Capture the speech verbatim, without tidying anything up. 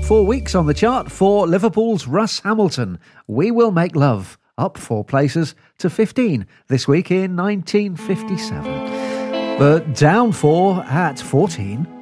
four weeks on the chart for Liverpool's Russ Hamilton. We Will Make Love, up four places to fifteen this week in nineteen fifty-seven. But down four at fourteen.